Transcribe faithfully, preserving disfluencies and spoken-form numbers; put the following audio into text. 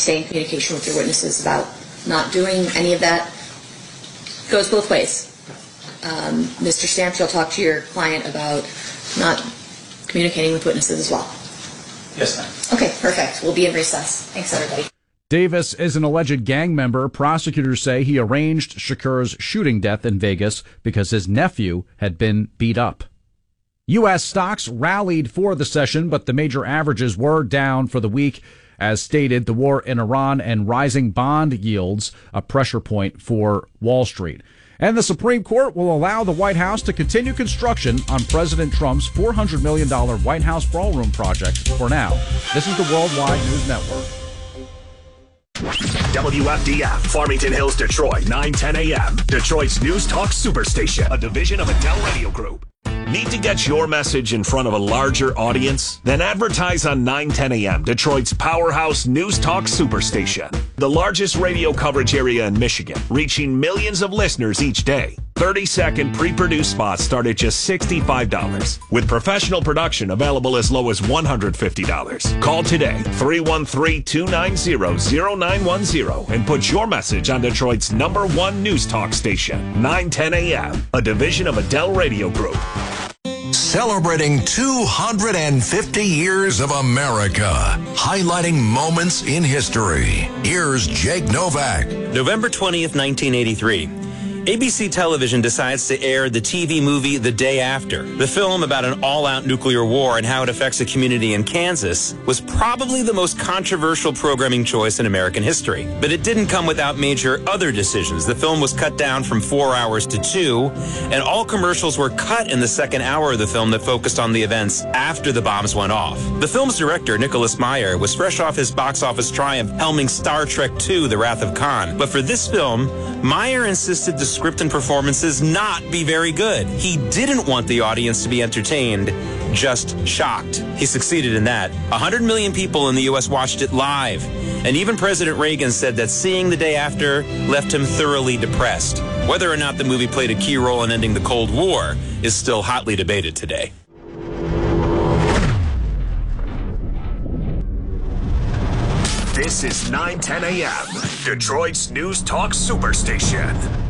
stay in communication with your witnesses about not doing any of that. Goes both ways. Um, Mister Stamps, you'll talk to your client about not communicating with witnesses as well. Yes, ma'am. Okay, perfect. We'll be in recess. Thanks, everybody. Davis is an alleged gang member. Prosecutors say he arranged Shakur's shooting death in Vegas because his nephew had been beat up. U S stocks rallied for the session, but the major averages were down for the week. As stated, the war in Iran and rising bond yields a pressure point for Wall Street. And the Supreme Court will allow the White House to continue construction on President Trump's four hundred million dollars White House ballroom project for now. This is the Worldwide News Network. W F D F, Farmington Hills, Detroit, nine ten a.m. Detroit's News Talk Superstation, a division of Adele Radio Group. Need to get your message in front of a larger audience? Then advertise on nine ten a.m., Detroit's powerhouse News Talk Superstation. The largest radio coverage area in Michigan, reaching millions of listeners each day. thirty-second pre-produced spots start at just sixty-five dollars, with professional production available as low as one hundred fifty dollars. Call today, three one three, two nine zero, zero nine one zero, and put your message on Detroit's number one News Talk station, nine ten a.m., a division of Adele Radio Group. Celebrating two hundred fifty years of America, highlighting moments in history. Here's Jake Novak. November twentieth, nineteen eighty-three. A B C Television decides to air the T V movie The Day After. The film about an all-out nuclear war and how it affects a community in Kansas was probably the most controversial programming choice in American history. But it didn't come without major other decisions. The film was cut down from four hours to two, and all commercials were cut in the second hour of the film that focused on the events after the bombs went off. The film's director, Nicholas Meyer, was fresh off his box office triumph helming Star Trek two, The Wrath of Khan. But for this film, Meyer insisted the script and performances not be very good. He didn't want the audience to be entertained, just shocked. He succeeded in that. one hundred million people in the U S watched it live. And even President Reagan said that seeing The Day After left him thoroughly depressed. Whether or not the movie played a key role in ending the Cold War is still hotly debated today. This is nine ten a.m., Detroit's News Talk Superstation.